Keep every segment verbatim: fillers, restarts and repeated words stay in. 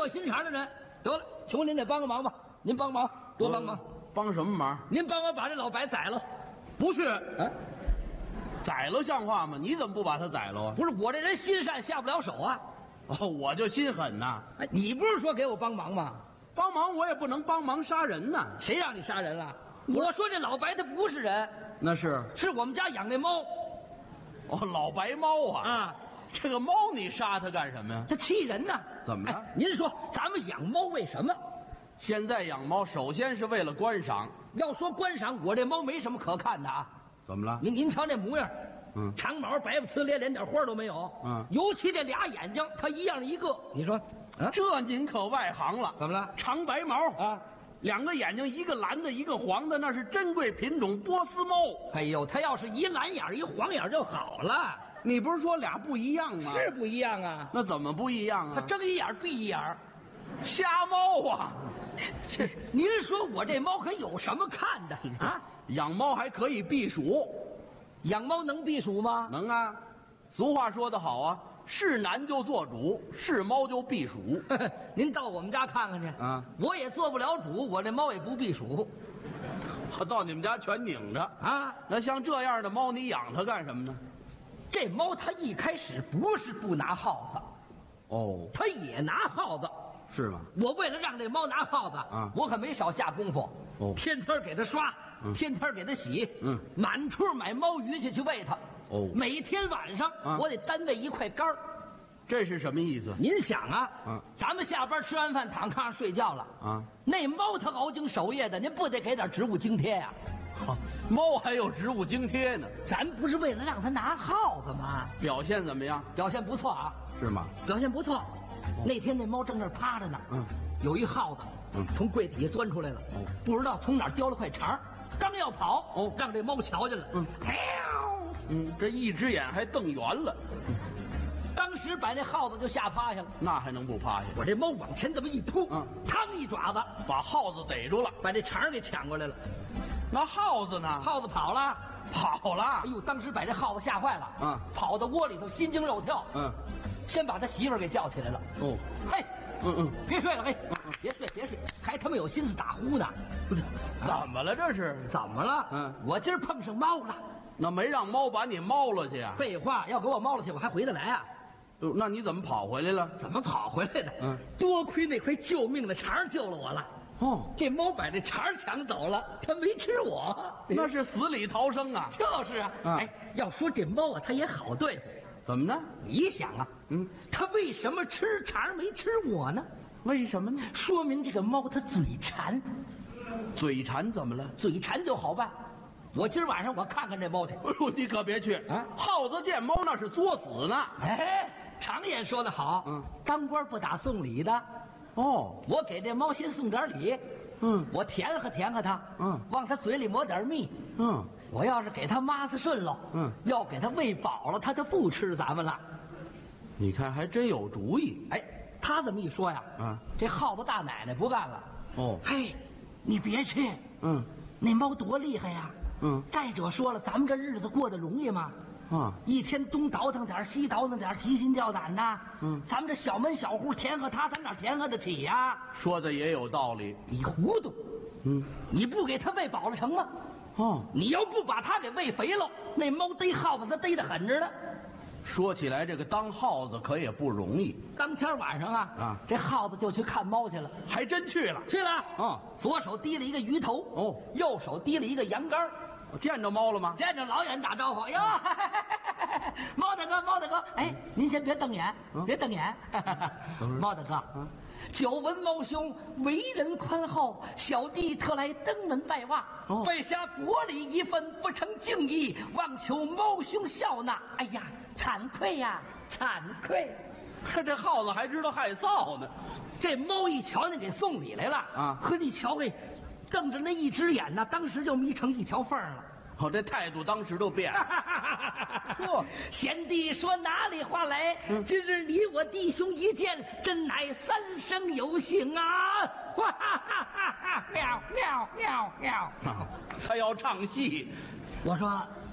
热心肠的人。得了，求您得帮个忙吧，您帮忙，多帮忙。 帮什么忙？ 您帮我把这老白宰了。 不去。 啊， 宰了像话吗？你怎么不把他宰了啊？ 不是我这人心善下不了手啊。 哦，我就心狠呐。 哎，你不是说给我帮忙吗？ 帮忙我也不能帮忙杀人呐。 谁让你杀人了？我说这老白他不是人， 那是是我们家养那猫。 哦，老白猫啊。 啊， 这个猫你杀它干什么呀？ 它气人呐。 怎么了？ 哎，您说咱们养猫为什么？ 现在养猫首先是为了观赏。 要说观赏，我这猫没什么可看的啊。 怎么了？ 您您瞧这模样， 嗯， 长毛白不呲咧，连点花都没有。 嗯， 尤其这俩眼睛，它一样一个。你说，啊， 这您可外行了。 怎么了？ 长白毛啊， 两个眼睛，一个蓝的，一个黄的，那是珍贵品种波斯猫。 哎呦，它要是一蓝眼一黄眼就好了。 你不是说俩不一样吗？ 是不一样啊。 那怎么不一样啊？ 它睁一眼闭一眼， 瞎猫啊！ 这您说我这猫可有什么看的啊？ 养猫还可以避暑。 养猫能避暑吗？ 能啊。俗话说得好啊，是男就做主，是猫就避暑。 您到我们家看看去啊， 我也做不了主，我这猫也不避暑。 我到你们家全拧着啊。 那像这样的猫，你养它干什么呢？ 这猫它一开始不是不拿耗子， 哦， 它也拿耗子。 是吗？ 我为了让这猫拿耗子啊， 我可没少下功夫。 哦， 天天给它刷， 嗯、 天天给它洗， 嗯， 满处买猫鱼去去喂它。 哦， 每天晚上、啊、我得单喂一块干儿。 这是什么意思？ 您想啊， 啊， 咱们下班吃完饭躺炕上睡觉了啊， 那猫它熬经守夜的，您不得给点植物津贴呀、 啊？啊，猫还有植物津贴呢。 咱不是为了让它拿耗子吗？ 表现怎么样？ 表现不错啊。 是吗？ 表现不错。哦、那天那猫正那儿趴着呢， 嗯， 有一耗子，嗯，从柜底下钻出来了，哦，不知道从哪儿叼了块肠，刚要跑，哦，让这猫瞧见了，嗯， 嗯，这一只眼还瞪圆了。 当时把那耗子就吓趴下了。 那还能不趴下？ 我这猫往前这么一扑， 嗯， 嘡一爪子把耗子逮住了， 把这肠给抢过来了。 那耗子呢？ 耗子跑了， 跑了。 哎呦，当时把这耗子吓坏了， 嗯， 跑到窝里头心惊肉跳， 嗯， 先把他媳妇儿给叫起来了。 哦， 嘿， 嗯嗯， 别睡了，嘿，嗯嗯、别睡别睡，还他妈有心思打呼呢。不是， 怎么了这是？ 怎么了？ 嗯， 我今儿碰上猫了。 那没让猫把你猫了去啊？ 废话，要给我猫了去，我还回得来啊？ 那你怎么跑回来了？ 怎么跑回来的？ 嗯， 多亏那块救命的肠救了我了。 哦， 这猫把这肠抢走了，它没吃我， 那是死里逃生啊！ 就是啊， 嗯、 哎，要说这猫啊，它也好对付。 怎么呢？ 你想啊， 嗯， 它为什么吃肠没吃我呢？ 为什么呢？ 说明这个猫它嘴馋。 嘴馋怎么了？ 嘴馋就好办。我今儿晚上我看看这猫去。 哎呦，你可别去啊！耗子见猫那是作死呢。 哎，常言说得好，嗯，当官不打送礼的。 哦， 我给这猫先送点礼， 嗯， 我甜和甜和它， 嗯， 往它嘴里抹点蜜， 嗯， 我要是给它抹死顺了， 嗯， 要给它喂饱了，它就不吃咱们了。 你看还真有主意。 哎，他这么一说呀， 啊， 这耗子大奶奶不干了。 哦， 嘿，你别去， 嗯， 那猫多厉害呀， 嗯， 再者说了，咱们这日子过得容易吗？ 啊， 一天东倒腾点西倒腾点提心吊胆的， 嗯， 咱们这小门小户填和他，咱哪填和得起呀？ 说的也有道理。 你糊涂， 嗯， 你不给他喂饱了成吗？ 哦， 你要不把他给喂肥了，那猫逮耗子它逮得狠着呢。 说起来，这个当耗子可也不容易。 当天晚上啊， 啊， 这耗子就去看猫去了， 还真去了。 去了， 啊， 左手提了一个鱼头， 哦， 右手提了一个羊肝。 见着猫了吗？ 见着老远打招呼，哟，猫大哥，猫大哥，哎，您先别瞪眼， 嗯、 别瞪眼，猫大哥， 嗯、 久闻猫兄为人宽厚，小弟特来登门拜望， 哦、 拜下国礼一份，不成敬意，望求猫兄笑纳。哎呀，惭愧呀，惭愧。 这耗子还知道害臊呢。 这猫一瞧你给送礼来了啊， 呵，你瞧给。瞪着那一只眼呐，当时就眯成一条缝了。 哦，这态度当时都变了。 呵，贤弟说哪里话来？嗯、今日你我弟兄一见，真乃三生有幸啊！哈哈哈哈！妙妙妙妙妙！ 他要唱戏， 我说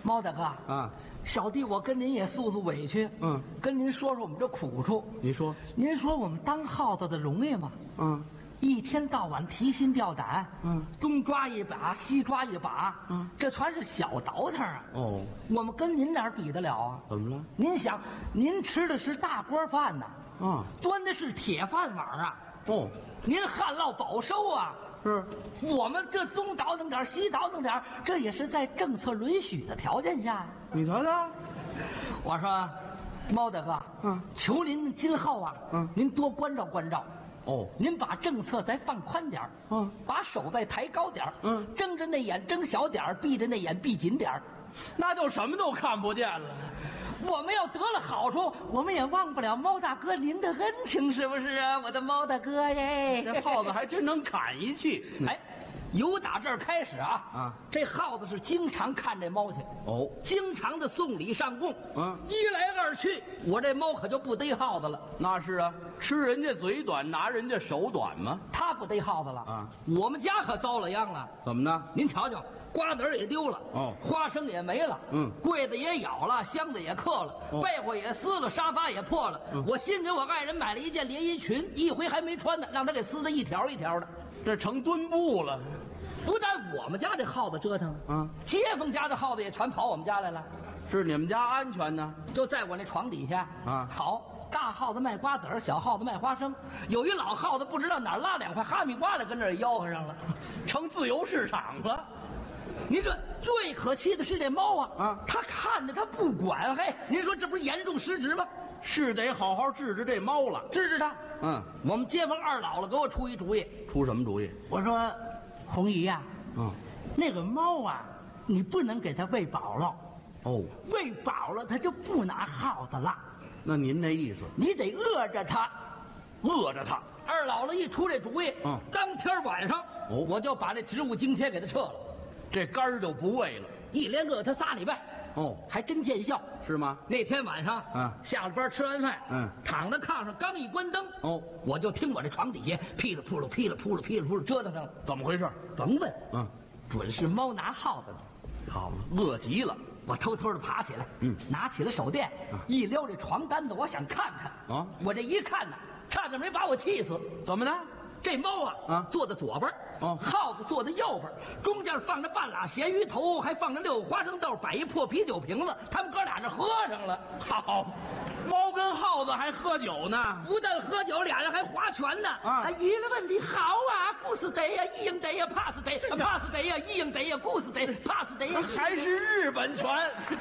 猫大哥啊， 小弟我跟您也诉诉委屈， 嗯， 跟您说说我们这苦处。 你说， 您说我们当耗子的容易吗？ 嗯， 一天到晚提心吊胆， 嗯， 东抓一把，西抓一把， 嗯， 这全是小倒腾啊。 哦， 我们跟您哪儿比得了啊？ 怎么了？ 您想，您吃的是大锅饭呐， 啊， 端的是铁饭碗啊， 哦， 您旱涝保收啊。 是， 我们这东倒腾点，西倒腾点，这也是在政策允许的条件下呀。 你瞧瞧， 我说，猫大哥， 嗯， 求您今后啊， 嗯， 您多关照关照。 哦， 您把政策再放宽点儿， 嗯， 把手再抬高点儿， 嗯， 睁着那眼睁小点儿，闭着那眼闭紧点儿。 那就什么都看不见了。 我们要得了好处，我们也忘不了猫大哥您的恩情，是不是啊？我的猫大哥耶！ 这耗子还真能砍一气。 哎，由打这儿开始啊， 啊， 这耗子是经常看这猫去， 哦， 经常的送礼上供。 嗯， 一来二去，我这猫可就不逮耗子了。 那是啊，吃人家嘴短，拿人家手短嘛。 他不逮耗子了啊， 我们家可遭了殃了。 怎么呢？ 您瞧瞧。瓜子儿也丢了， 哦， 花生也没了， 嗯， 柜子也咬了，箱子也刻了， 哦， 被窝也撕了，沙发也破了。 嗯， 我新给我爱人买了一件连衣裙，一回还没穿呢，让他给撕得一条一条的， 这成墩布了。 不但我们家这耗子折腾， 嗯， 街坊家的耗子也全跑我们家来了。 是你们家安全呢？ 就在我那床底下啊。 好，大耗子卖瓜子儿，小耗子卖花生，有一老耗子不知道哪儿拉两块哈密瓜来，跟这儿吆喝上了， 成自由市场了。 您说最可气的是这猫啊， 啊， 它看着它不管，嘿，您说这不是严重失职吗？ 是得好好治治这猫了， 治治它。 嗯， 我们街坊二姥姥给我出一主意。 出什么主意？ 我说，红姨呀、 啊，嗯， 那个猫啊，你不能给它喂饱了。 哦， 喂饱了它就不拿耗子了。 那您那意思？ 你得饿着它， 饿着它。 二姥姥一出这主意， 嗯， 当天晚上， 哦， 我就把这植物津贴给它撤了。 这肝儿就不喂了， 一连饿他仨礼拜， 哦， 还真见效， 是吗？ 那天晚上， 嗯， 下了班吃完饭， 嗯， 躺在炕上，刚一关灯， 哦， 我就听我这床底下噼里扑噜、噼里扑噜、噼里扑噜折腾上了。 怎么回事？ 甭问， 嗯， 准是猫拿耗子的。 好了，饿极了， 我偷偷的爬起来， 嗯， 拿起了手电， 嗯， 一撩这床单子，我想看看。 啊， 我这一看呢，差点没把我气死。 怎么呢？ 这猫啊， 啊， 坐在左边， 哦， 耗子坐在右边，中间放着半拉咸鱼头，还放着六个花生豆，摆一破啤酒瓶子，他们哥俩这喝上了。 好，猫跟耗子还喝酒呢， 不但喝酒，俩人还划拳呢。 啊， 娱乐问题好啊，不是得呀，一应得呀，怕是得，怕是得呀，一应得呀，不是得，怕是得呀， 还是日本拳。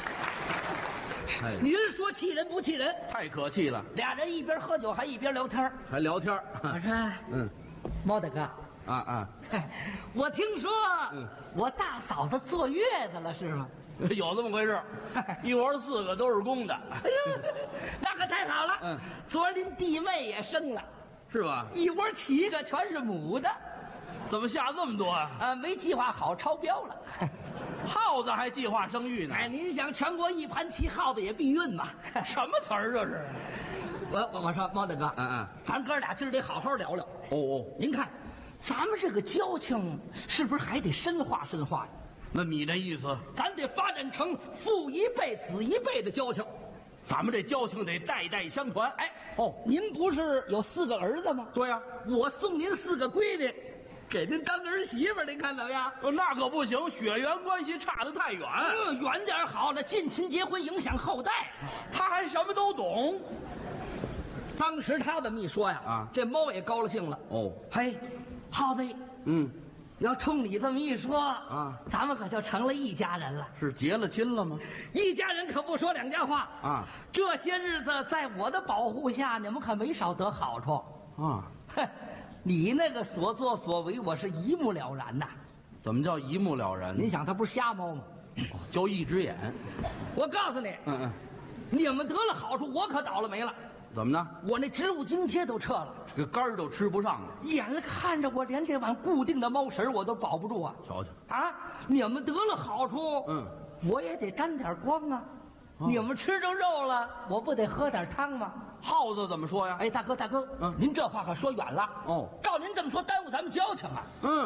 您说气人不气人？ 太可气了。 俩人一边喝酒还一边聊天， 还聊天。 我说， 嗯， 猫大哥， 啊啊， 我听说， 嗯， 我大嫂子坐月子了，是吗？ 有这么回事，一窝四个都是公的。 哎呦，那可太好了。 嗯， 昨儿您弟妹也生了， 是吧？ 一窝七个全是母的。 怎么下这么多啊？ 啊，没计划好，超标了。 耗子还计划生育呢？ 哎，您想全国一盘棋，耗子也避孕嘛？ 什么词儿这是？ 我我我说猫大哥， 嗯嗯， 咱哥俩今儿得好好聊聊。 哦哦， 您看，咱们这个交情是不是还得深化深化呀？ 那你那意思？ 咱得发展成父一辈子一辈的交情。 咱们这交情得代代相传。 哎， 哦， 您不是有四个儿子吗？ 对呀， 我送您四个闺女，给您当儿媳妇儿，您看怎么样？ 那可不行，血缘关系差得太远。 嗯，远点好了，近亲结婚影响后代。 他还什么都懂。 当时他这么一说呀， 啊， 这猫也高兴了。 哦， 嘿，耗子， 嗯， 要冲你这么一说啊， 咱们可就成了一家人了。 是结了亲了吗？ 一家人可不说两家话啊。 这些日子在我的保护下，你们可没少得好处啊。 哼，你那个所作所为，我是一目了然呐。 怎么叫一目了然？ 您想，它不是瞎猫吗？ 就一只眼。 我告诉你， 嗯嗯， 你们得了好处，我可倒了霉了。 怎么呢？ 我那植物津贴都撤了， 这个肝儿都吃不上了。 眼看着我连这碗固定的猫食我都保不住啊！ 瞧瞧啊，你们得了好处， 嗯， 我也得沾点光啊。哦、你们吃着肉了，我不得喝点汤吗？ 耗子怎么说呀？ 哎，大哥大哥， 嗯， 您这话可说远了。 哦， 照您这么说，耽误咱们交情啊。 嗯，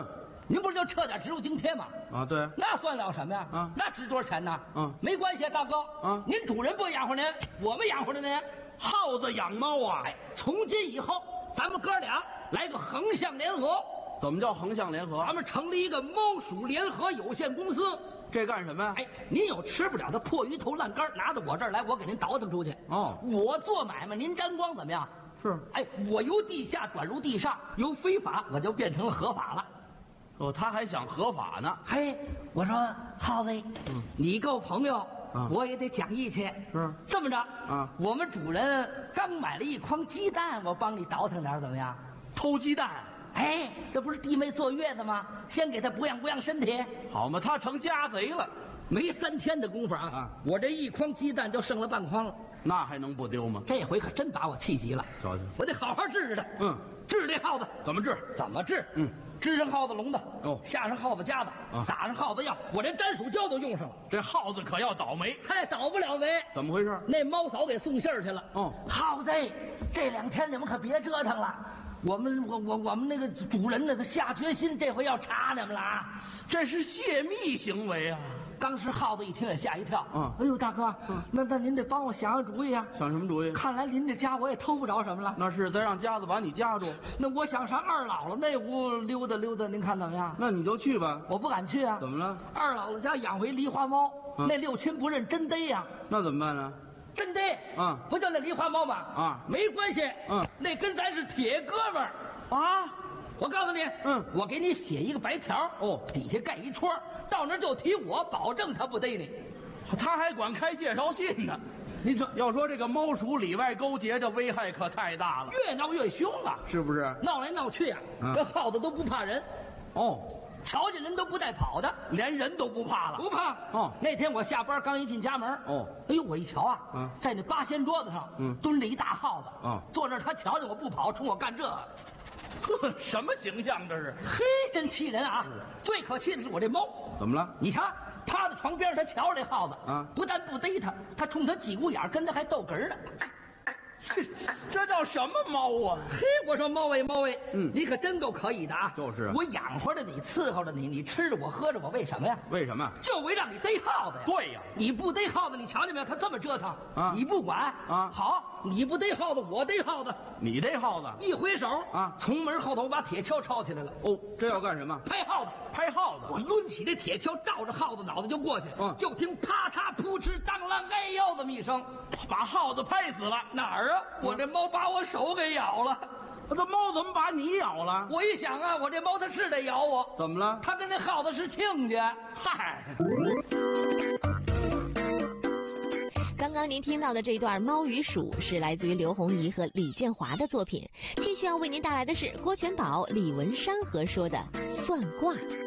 您不是就撤点植入津贴吗？ 啊，对。 那算了什么呀？ 啊， 那值多少钱呢？ 嗯， 没关系，大哥。 啊， 您主人不养活您，我们养活着您。 耗子养猫啊！ 哎，从今以后，咱们哥俩来个横向联合。 怎么叫横向联合？ 咱们成立一个猫鼠联合有限公司。 这干什么呀？ 哎，您有吃不了的破鱼头烂干，拿到我这儿来，我给您倒腾出去。 哦， 我做买卖，您沾光怎么样？ 是。 哎，我由地下转入地上，由非法我就变成了合法了。 哦，他还想合法呢。 嘿，我说耗子，嗯，你够朋友， 啊， 我也得讲义气。 是。 这么着， 啊， 我们主人刚买了一筐鸡蛋，我帮你倒腾点怎么样？ 偷鸡蛋。 哎，这不是弟妹坐月子吗？先给他补养补养身体。 好嘛，他成家贼了。 没三天的功夫啊，啊我这一筐鸡蛋就剩了半筐了。 那还能不丢吗？ 这回可真把我气急了。 瞧瞧， 我得好好治治他。 嗯， 治这耗子怎么治？ 怎么治？ 嗯， 支上耗子笼子， 哦， 下上耗子夹子， 啊， 撒上耗子药，我连粘鼠胶都用上了。 这耗子可要倒霉。 嗨，倒不了霉。 怎么回事？ 那猫嫂给送信儿去了。 哦， 耗子，这两天你们可别折腾了。我们我我我们那个主人呢，他下决心这回要查你们了啊！ 这是泄密行为啊！ 当时耗子一听也吓一跳。 嗯， 哎呦，大哥，嗯，那那您得帮我想想主意啊！ 想什么主意？ 看来您这家我也偷不着什么了。 那是再让夹子把你夹住。 那我想上二姥姥那屋溜达溜达，您看怎么样？ 那你就去吧。 我不敢去啊。 怎么了？ 二姥姥家养回狸花猫，嗯，那六亲不认，真逮呀。 那怎么办呢？ 真逮。 啊， 不就那狸花猫吗？ 啊， 没关系。 嗯， 那跟咱是铁哥们儿。 啊， 我告诉你， 嗯， 我给你写一个白条， 哦， 底下盖一戳，到那儿就提我，保证他不逮你。 他还管开介绍信呢。 您说， 要说这个猫鼠里外勾结，这危害可太大了， 越闹越凶啊， 是不是？ 闹来闹去啊，这、嗯、耗子都不怕人。 哦， 瞧见人都不带跑的， 连人都不怕了。 不怕。哦，那天我下班刚一进家门， 哦， 哎呦，我一瞧啊， 嗯， 在那八仙桌子上， 嗯， 蹲着一大耗子， 啊， 坐那儿他瞧见我不跑，冲我干这。 呵，什么形象这是？ 嘿，真气人啊！最可气的是我这猫。 怎么了？ 你瞧，趴在床边，他瞧着这耗子啊， 不但不逮他，他冲他挤咕眼，跟他还逗哏呢。 这叫什么猫啊？ 嘿，我说猫喂猫喂， 嗯， 你可真够可以的啊！ 就是， 我养活着你，伺候着你，你吃着我，喝着我，为什么呀？ 为什么？ 就为让你逮耗子呀！ 对呀， 你不逮耗子，你瞧见没有？他这么折腾啊， 你不管啊？ 好，你不逮耗子，我逮耗子。 你逮耗子？ 一挥手啊， 从门后头把铁锹抄起来了。 哦，这要干什么？ 拍耗子， 拍耗子。 我抡起这铁锹，照着耗子脑袋就过去。 嗯， 就听啪嚓扑哧当啷哎呦这么一声， 把耗子拍死了。 哪儿啊？我这猫把我手给咬了。 这猫怎么把你咬了？ 我一想啊，我这猫它是得咬我。 怎么了？ 它跟那耗子是亲家。 嗨。 刚刚您听到的这段《猫与鼠》是来自于刘洪怡和李建华的作品。继续要为您带来的是郭全宝、李文山和说的《算卦》。